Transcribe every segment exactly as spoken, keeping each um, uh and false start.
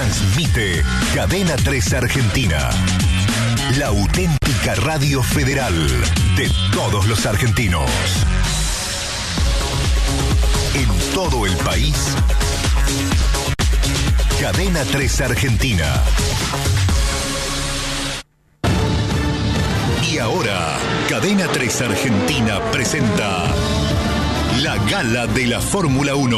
Transmite Cadena tres Argentina. La auténtica radio federal de todos los argentinos. En todo el país, Cadena tres Argentina. Y ahora, Cadena tres Argentina presenta la Gala de la Fórmula uno.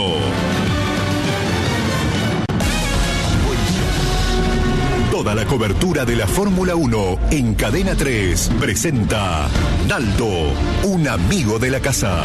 Toda la cobertura de la Fórmula uno en Cadena tres presenta Naldo, un amigo de la casa.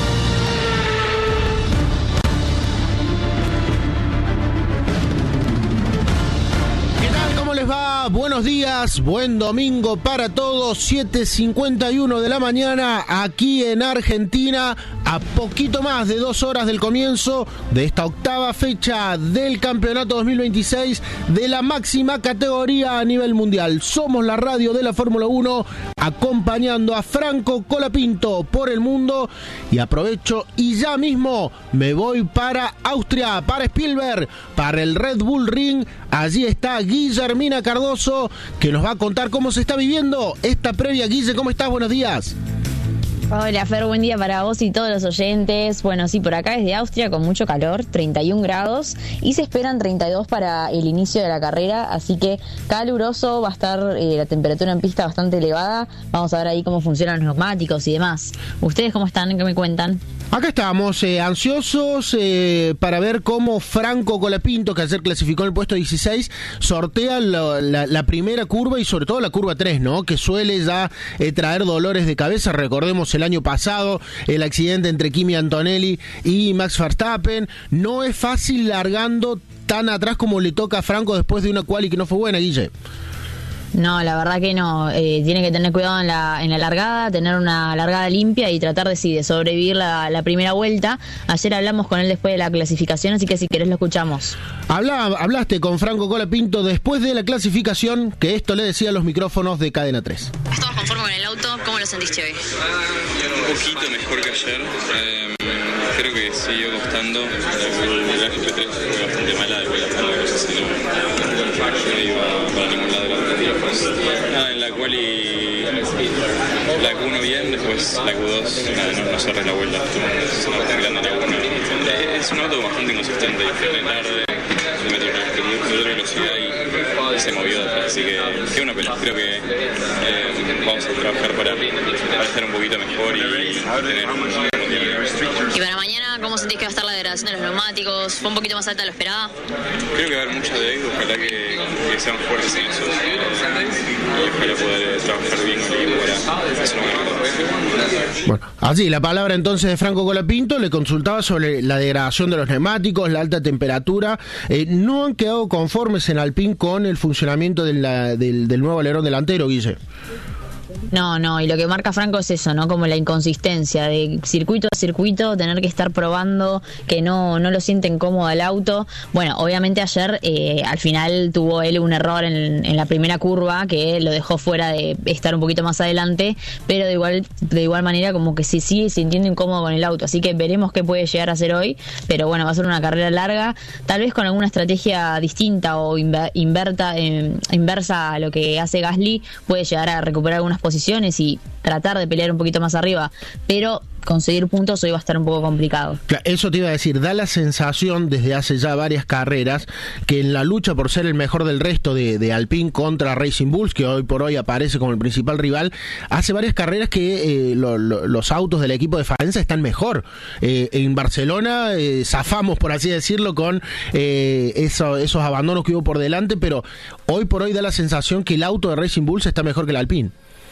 Buenos días, buen domingo para todos, siete cincuenta y uno de la mañana aquí en Argentina, a poquito más de dos horas del comienzo de esta octava fecha del campeonato dos mil veintiséis de la máxima categoría a nivel mundial. Somos la radio de la Fórmula uno, acompañando a Franco Colapinto por el mundo, y aprovecho y ya mismo me voy para Austria, para Spielberg, para el Red Bull Ring. Allí está Guillermina Cardoso, que nos va a contar cómo se está viviendo esta previa. Guille, ¿cómo estás? Buenos días. Hola Fer, buen día para vos y todos los oyentes. Bueno, sí, por acá desde Austria con mucho calor, treinta y un grados, y se esperan treinta y dos para el inicio de la carrera, así que caluroso, va a estar eh, la temperatura en pista bastante elevada. Vamos a ver ahí cómo funcionan los neumáticos y demás. ¿Ustedes cómo están? ¿Qué me cuentan? Acá estamos, eh, ansiosos eh, para ver cómo Franco Colapinto, que ayer clasificó en el puesto dieciséis, sortea la, la, la primera curva y sobre todo la curva tres, ¿no? Que suele ya eh, traer dolores de cabeza. Recordemos el año pasado, el accidente entre Kimi Antonelli y Max Verstappen. No es fácil largando tan atrás como le toca a Franco después de una quali que no fue buena, Guille. No, la verdad que no. Eh, tiene que tener cuidado en la, en la largada, tener una largada limpia y tratar de, sí, de sobrevivir la, la primera vuelta. Ayer hablamos con él después de la clasificación, así que si querés lo escuchamos. Habla, hablaste con Franco Colapinto después de la clasificación, que esto le decía a los micrófonos de Cadena tres. ¿Estabas conforme con el auto? ¿Cómo lo sentiste hoy? Un poquito mejor que ayer. Eh, creo que siguió costando. La G P tres fue bastante mala, de vuelta, no sé si no iba para ningún lado de la nada, en la cual y la Q uno bien, después la Q dos nada, no, no cerré la vuelta, es una bastante grande la Q uno. Es un auto bastante inconsistente, frene tarde, metió otra velocidad y, y se movió, así que qué una pelea. Creo que eh, vamos a trabajar para, para estar un poquito mejor y tener un buen tiempo. Y para mañana, ¿cómo sentís que va a estar la degradación de los neumáticos? ¿Fue un poquito más alta de lo esperada? Creo que va a haber mucho de ello, ojalá que, que seamos fuertes en eso. Y ojalá poder trabajar bien con el equipo para hacer una mejor. Bueno, así, la palabra entonces de Franco Colapinto. Le consultaba sobre la degradación de los neumáticos, la alta temperatura. Eh, no han quedado conformes en Alpine con el funcionamiento de la, del, del nuevo alerón delantero, Guille. No, no, y lo que marca Franco es eso, ¿no? Como la inconsistencia de circuito a circuito, tener que estar probando que no, no lo sienten cómodo el auto. Bueno, obviamente ayer eh, al final tuvo él un error en, en la primera curva que lo dejó fuera de estar un poquito más adelante, pero de igual, de igual manera como que se sigue sintiendo incómodo con el auto, así que veremos qué puede llegar a hacer hoy, pero bueno, va a ser una carrera larga, tal vez con alguna estrategia distinta o inver, inverta, eh, inversa a lo que hace Gasly, puede llegar a recuperar algunas posiciones y tratar de pelear un poquito más arriba, pero conseguir puntos hoy va a estar un poco complicado. Eso te iba a decir, da la sensación desde hace ya varias carreras que en la lucha por ser el mejor del resto de, de Alpine contra Racing Bulls, que hoy por hoy aparece como el principal rival, hace varias carreras que eh, lo, lo, los autos del equipo de Faenza están mejor. Eh, en Barcelona eh, zafamos, por así decirlo, con eh, eso, esos abandonos que hubo por delante, pero hoy por hoy da la sensación que el auto de Racing Bulls está mejor que el Alpine.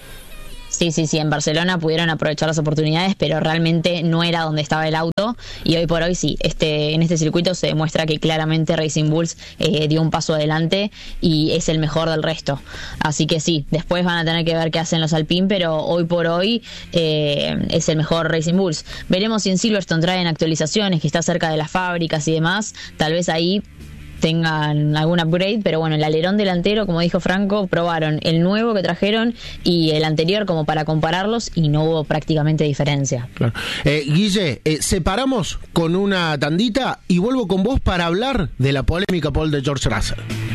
Sí, sí, sí, en Barcelona pudieron aprovechar las oportunidades, pero realmente no era donde estaba el auto, y hoy por hoy sí, este, en este circuito se demuestra que claramente Racing Bulls eh, dio un paso adelante y es el mejor del resto. Así que sí, después van a tener que ver qué hacen los Alpine, pero hoy por hoy eh, es el mejor Racing Bulls. Veremos si en Silverstone traen actualizaciones, que está cerca de las fábricas y demás, tal vez ahí tengan algún upgrade, pero bueno, el alerón delantero, como dijo Franco, probaron el nuevo que trajeron y el anterior como para compararlos y no hubo prácticamente diferencia. Claro. Eh, Guille, eh, separamos con una tandita y vuelvo con vos para hablar de la polémica pole de George Russell.